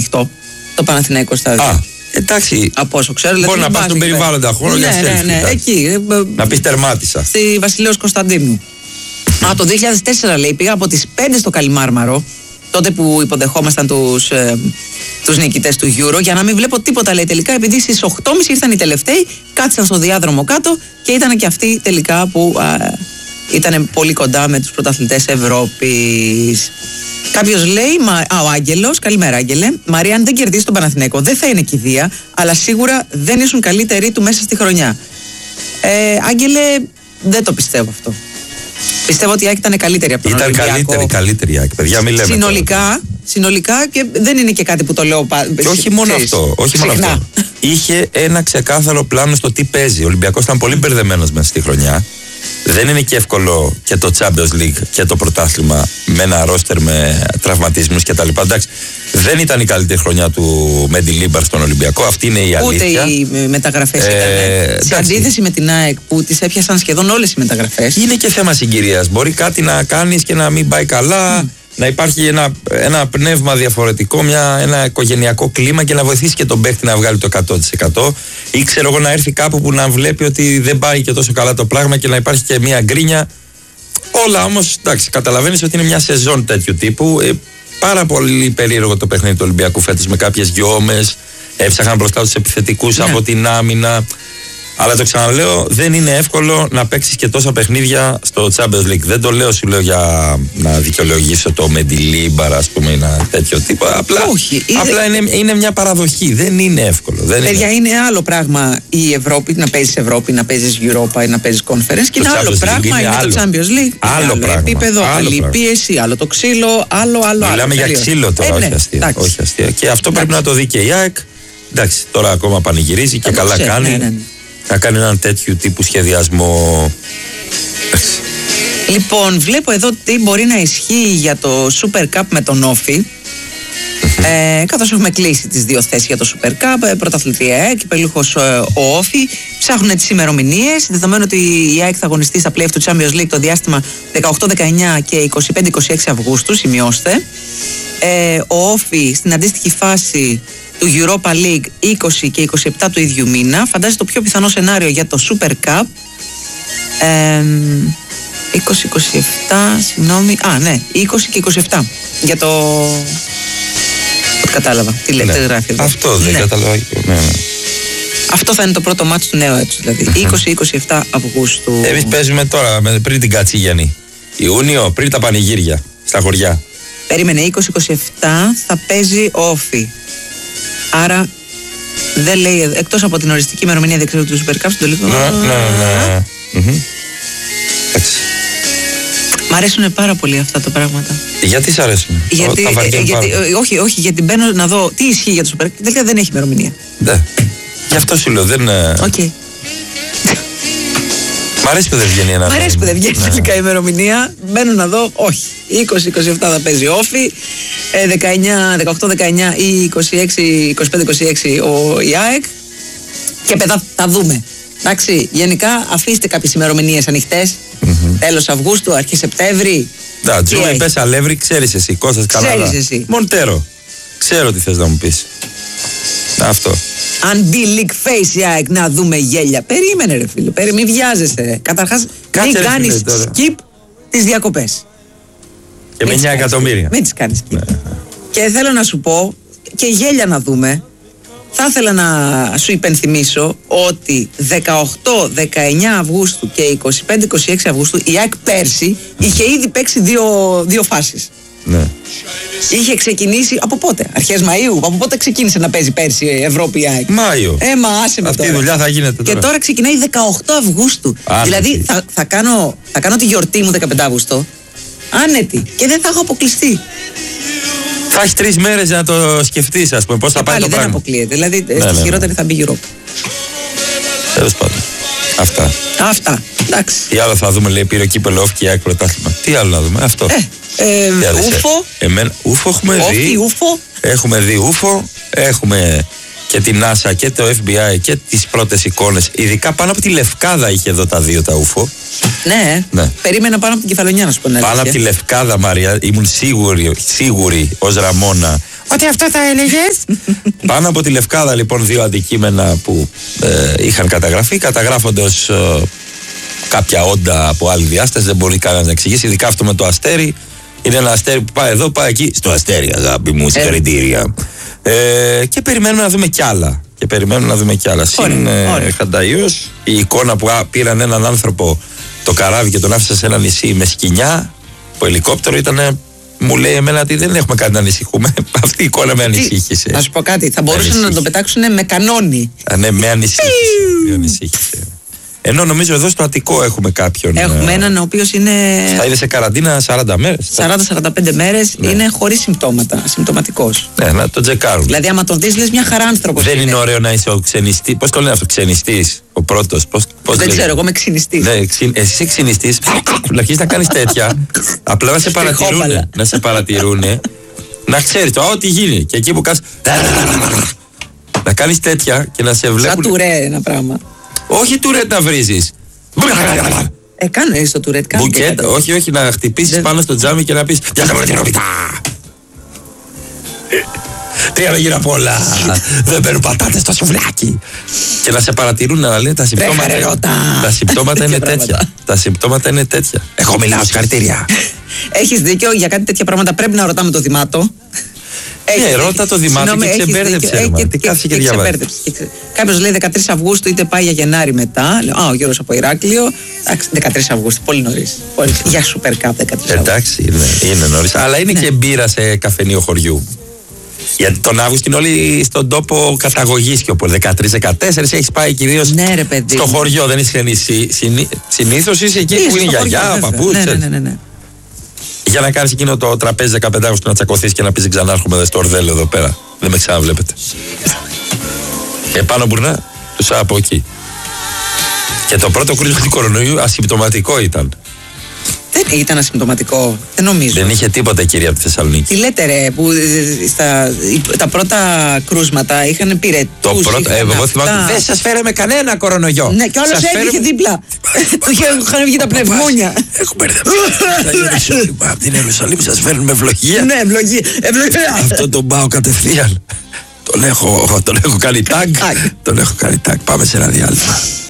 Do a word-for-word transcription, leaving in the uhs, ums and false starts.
ανοιχτό. Το Παναθηναϊκό στάδιο. Α, εντάξει. Από όσο ξέρω. Μπορεί να πας στον περιβάλλοντα χώρο για selfie. Ναι, ναι, εκεί. Να πεις τερμάτισα. Στη Βασιλέως Κωνσταντίνου. Α, το δύο χιλιάδες τέσσερα λέει πήγα από τις πέντε στο Καλιμάρμαρο. Τότε που υποδεχόμασταν τους, ε, τους νικητές του Euro, για να μην βλέπω τίποτα λέει τελικά, επειδή στις οκτώ και μισή ήρθαν οι τελευταίοι, κάτσαν στο διάδρομο κάτω και ήταν και αυτοί τελικά που ήταν πολύ κοντά με τους πρωταθλητές Ευρώπης. Κάποιος λέει, μα, α, ο Άγγελος, καλημέρα Άγγελε, Μαρία, αν δεν κερδίσει τον Παναθηναϊκό δεν θα είναι κηδεία, αλλά σίγουρα δεν ήσουν καλύτεροι του μέσα στη χρονιά. Ε, Άγγελε, δεν το πιστεύω αυτό. Πιστεύω ότι η ΑΕΚ ήταν καλύτερη από τον ήταν Ολυμπιακό. Ήταν καλύτερη, καλύτερη η ΑΕΚ, παιδιά, μην λέμε συνολικά, συνολικά και δεν είναι και κάτι που το λέω πάντα. Και όχι μόνο ξέρεις, αυτό, όχι μόνο αυτό. Είχε ένα ξεκάθαρο πλάνο στο τι παίζει. Ο Ολυμπιακός ήταν πολύ μπερδεμένος μέσα στη χρονιά. Δεν είναι και εύκολο και το Champions League και το πρωτάθλημα με ένα ρόστερ με τραυματισμούς κτλ. Εντάξει, δεν ήταν η καλύτερη χρονιά του Μέντι Λίμπαρ στον Ολυμπιακό. Αυτή είναι η αλήθεια. Ούτε οι μεταγραφές ε, ήταν. Σε αντίθεση με την ΑΕΚ που τις έπιασαν σχεδόν όλες οι μεταγραφές. Είναι και θέμα συγκυρίας. Μπορεί κάτι να κάνεις και να μην πάει καλά. Mm. Να υπάρχει ένα, ένα πνεύμα διαφορετικό, μια, ένα οικογενειακό κλίμα και να βοηθήσει και τον παίκτη να βγάλει το εκατό τοις εκατό. Ή ξέρω εγώ να έρθει κάπου που να βλέπει ότι δεν πάει και τόσο καλά το πράγμα και να υπάρχει και μια γκρίνια. Όλα όμως, εντάξει, καταλαβαίνεις ότι είναι μια σεζόν τέτοιου τύπου. Ε, πάρα πολύ περίεργο το παιχνίδι του Ολυμπιακού φέτος με κάποιες γιόμες. Έψαχαν μπροστά τους επιθετικούς yeah. από την άμυνα. Αλλά το ξαναλέω, δεν είναι εύκολο να παίξεις και τόσα παιχνίδια στο Champions League. Δεν το λέω, σου λέω για να δικαιολογήσω το Μέντι Λίμπαρ, ας πούμε, ένα τέτοιο τύπο. Απλά, Όχι, απλά είναι, είναι μια παραδοχή. Δεν είναι εύκολο. Δεν Παιδιά, είναι. είναι άλλο πράγμα η Ευρώπη, να παίζεις Ευρώπη, να παίζεις Europa ή να παίζεις Conference. Και είναι άλλο πράγμα είναι, είναι το Champions League. Άλλο, άλλο πράγμα. Επίπεδο, άλλο άλλη πράγμα. Πίεση, άλλο το ξύλο, άλλο, άλλο. Μιλάμε άλλο, για ξύλο τώρα, ε, όχι, ναι, αστεία, όχι αστεία. Και αυτό εντάξει. Πρέπει να το δει και η ΑΕΚ. Εντάξει, τώρα ακόμα πανηγυρίζει και καλά ξέρει, κάνει. Ναι, ναι, ναι. Να κάνει έναν τέτοιου τύπου σχεδιασμό. Λοιπόν, βλέπω εδώ τι μπορεί να ισχύει για το Super Cup με τον Όφη. ε, καθώς έχουμε κλείσει τις δύο θέσεις για το Super Cup, ε, πρωταθλητή η ΑΕΚ, υπερλούχος ε, ο Όφη. Ψάχνουν τις ημερομηνίες, δεδομένου ότι η ΑΕΚ θα αγωνιστεί στα play-off του Champions League το διάστημα δεκαοκτώ δεκαεννιά και είκοσι πέντε είκοσι έξι Αυγούστου, σημειώστε. Ε, ο Όφη στην αντίστοιχη φάση του Europa League είκοσι και είκοσι επτά του ίδιου μήνα. Φαντάζεται το πιο πιθανό σενάριο για το Super Cup. Ε, είκοσι είκοσι επτά, συγγνώμη. Α, ναι, είκοσι και είκοσι επτά. Για το. Κατάλαβα. Τι λέτε, ναι. Γράφει εδώ. Αυτό δεν ναι. κατάλαβα. Ναι, ναι. Αυτό θα είναι το πρώτο μάτι του νέου έτους, δηλαδή. Mm-hmm. είκοσι με είκοσι επτά Αυγούστου. Εμείς παίζουμε τώρα, πριν την Κατσίγεννη. Ιούνιο, πριν τα πανηγύρια στα χωριά. Περίμενε, είκοσι είκοσι επτά θα παίζει Όφη. Άρα δεν λέει, εκτός από την οριστική ημερομηνία διεξαγωγή του Super Cup, στο τελικό. Ναι, ναι, ναι. Εντάξει. Μ' αρέσουν πάρα πολύ αυτά τα πράγματα. Γιατί σ' αρέσουν? Γιατί, ε, γιατί, όχι, όχι, γιατί μπαίνω να δω τι ισχύει για το Super Cup. Τελικά δεν έχει ημερομηνία. Ναι. Γι' αυτό σου λέω, δεν. Οκ. Okay. Μ' αρέσει που δεν βγαίνει ένα. Μ' αρέσει που δεν βγαίνει τελικά η ημερομηνία. Μπαίνω να δω, όχι. είκοσι είκοσι επτά θα παίζει Όφη, δεκαοκτώ δεκαεννιά ή είκοσι έξι είκοσι πέντε είκοσι έξι ο η ΑΕΚ. Και μετά θα δούμε. Εντάξει, γενικά αφήστε κάποιες ημερομηνίες ανοιχτές. Mm-hmm. Τέλος Αυγούστου, αρχή Σεπτέμβρη. Τα Τζούλη, πες Αλεύρη, ξέρεις εσύ. Κώστας Κανάδα. Ξέρεις εσύ. Μοντέρο. Ξέρω τι θες να μου πεις. Αυτό. Αν μπει leak face η ΑΕΚ να δούμε γέλια. Περίμενε ρε φίλε, περί, μην βιάζεσαι ρε. Καταρχάς μην κάνεις skip τις διακοπές. Και με εννιά εκατομμύρια. Μην τις κάνεις skip. Ναι. Και θέλω να σου πω και γέλια να δούμε. Θα ήθελα να σου υπενθυμίσω ότι δεκαοκτώ δεκαεννιά Αυγούστου και είκοσι πέντε είκοσι έξι Αυγούστου η ΑΕΚ πέρσι είχε ήδη παίξει δύο, δύο φάσεις. Ναι. Είχε ξεκινήσει από πότε, αρχές Μαΐου, από πότε ξεκίνησε να παίζει πέρσι η Ευρώπη η ΑΕΚ? Μάιο. Ε, μα άσε με αυτή τώρα. η δουλειά θα γίνεται τώρα. Και τώρα ξεκινάει δεκαοκτώ Αυγούστου. Άνετη. Δηλαδή θα, θα, κάνω, θα κάνω τη γιορτή μου δεκαπέντε Αυγούστου. Άνετη. Και δεν θα έχω αποκλειστεί. Θα έχει τρεις μέρες να το σκεφτείς, ας πούμε, πώς θα πάει το πράγμα. Δεν αποκλείεται. Δηλαδή ναι, στη ναι, χειρότερη ναι. θα μπει Europa. Τέλος πάντων. Αυτά. Αυτά. Εντάξει. Τι άλλο θα δούμε, λέει, πήρε ο κύπελλο Όφη και η ΑΕΚ πρωτάθλημα. Τι άλλο να δούμε, αυτό. Ε, ε, ούφο. Εμένα, ούφο έχουμε Όφι, δει. Ούφο. Έχουμε δει ούφο. Έχουμε και την NASA και το εφ μπι άι και τις πρώτες εικόνες. Ειδικά πάνω από τη Λευκάδα είχε εδώ τα δύο τα ούφο. Ναι, ναι. Περίμενα πάνω από την Κεφαλονιά να σου πω. Πάνω από τη Λευκάδα, Μαρία, ήμουν σίγουρη, σίγουρη ως Ραμόνα ότι αυτό θα έλεγες. Πάνω από τη Λευκάδα λοιπόν δύο αντικείμενα που ε, είχαν καταγραφεί, καταγράφονται ως ε, κάποια όντα από άλλη διάσταση, δεν μπορεί κανένας να εξηγήσει, ειδικά αυτό με το αστέρι. Είναι ένα αστέρι που πάει εδώ, πάει εκεί. Στο αστέρι, αγάπη μου, συγχαρητήρια. Ε, και περιμένουμε να δούμε κι άλλα. Και περιμένουμε να δούμε κι άλλα. Συν ε, Χανταϊός, η εικόνα που α, πήραν έναν άνθρωπο το καράβι και τον άφησαν σε ένα νησί με σκοινιά. Το ελικόπτερο ήταν. Μου λέει εμένα ότι δεν έχουμε κάτι να ανησυχούμε. Αυτή η εικόνα με ανησύχησε. Να σου πω κάτι, θα μπορούσαν να το πετάξουν με κανόνι. Α, ναι, με ανησύχησε. με ανησύχησε. Ενώ νομίζω εδώ στο Αττικό έχουμε κάποιον. Έχουμε έναν ο οποίος είναι. Θα είναι σε καραντίνα σαράντα μέρες. σαράντα με σαράντα πέντε μέρες, ναι. Είναι χωρίς συμπτώματα. Ασυμπτωματικός. Ναι, να το τσεκάρουν. Δηλαδή, άμα τον δεις, λες μια χαρά άνθρωπος. Δεν είναι, είναι ωραίο να είσαι ο ξενιστής. Πώς το λένε αυτό, ξενιστής. Ο πρώτος. Πώς, πώς δεν λέγεται. ξέρω, εγώ είμαι ξυνιστής. Ναι, ξυ, εσύ είσαι ξυνιστής. Να αρχίσεις να κάνεις τέτοια. Απλά να σε παρατηρούν. να σε παρατηρούν. Να ξέρεις το, ό,τι γίνει. Και εκεί που κάτσεις. Να κάνεις τέτοια και να σε βλέπουν. Σαν τουρέ ένα πράγμα. Όχι τουρέτ να βρίζεις. Ε, κάνε στο τουρέτ, κάνε. Μπουκέτα, όχι, όχι, να χτυπήσεις δεν... πάνω στο τζάμι και να πεις «Γεια σας, κοινότητα! Τι άλλο γύρω απ' όλα! Δεν παίρνουν πατάτες στο σουβλάκι!» Και να σε παρατηρούν να λένε τα συμπτώματα. Τα συμπτώματα είναι τέτοια. Τα συμπτώματα είναι τέτοια. Εγώ μιλάω, συγχαρητήρια. Έχεις δίκιο, για κάτι τέτοια πράγματα πρέπει να ρωτάμε το Δημάτο. Ναι, ρώτα το Δημάτο και ξεμπέρδεψε. Τι κάθισε και διαβάζει. Κάποιος λέει δεκατρείς Αυγούστου, είτε πάει για Γενάρη μετά. Α, ο Γιώργος από Ηράκλειο. δεκατρείς Αυγούστου, πολύ νωρίς. Για Super Cup δεκατρείς Αυγούστου. Εντάξει, είναι, είναι νωρίς. Αλλά είναι και μπύρα σε καφενείο χωριού. Γιατί τον Αύγουστο είναι όλοι στον τόπο καταγωγής και οπότε δεκατρείς δεκατέσσερα έχεις πάει κυρίως ναι, στο χωριό. Δεν είσαι συνήθως είσαι εκεί που είναι γιαγιά, παππού. Για να κάνεις εκείνο το τραπέζι δεκαπέντε Αυγούστου να τσακωθείς και να πεις ξανά έρχομαι στο Ορδέλο εδώ πέρα. Δεν με ξαναβλέπετε. Επάνω μπουρνά, τους από εκεί. Και το πρώτο κρούσμα του κορονοϊού ασυμπτωματικό ήταν. Δεν ήταν ασυμπτωματικό, δεν νομίζω. Δεν είχε τίποτα, κυρία από τη Θεσσαλονίκη. Τι λέτε ρε, που στα, τα πρώτα κρούσματα είχαν πυρετούς. Το πρώτο, ε, εγώ θυμάμαι, δεν σας φέραμε κανένα κορονοϊό. Ναι, και όλος έγινε φέραμε... δίπλα. Του είχαν βγει τα πνευμόνια. Έχω μπερδευτεί. Από την Ιερουσαλήμ σας φέρνουν με ευλογία. Ναι, ευλογία. Αυτό τον πάω κατευθείαν. Τον έχω, τον έχω κάνει τάγκ. Τον έχω κάνει τάγκ. Πάμε σε ένα διάλειμμα.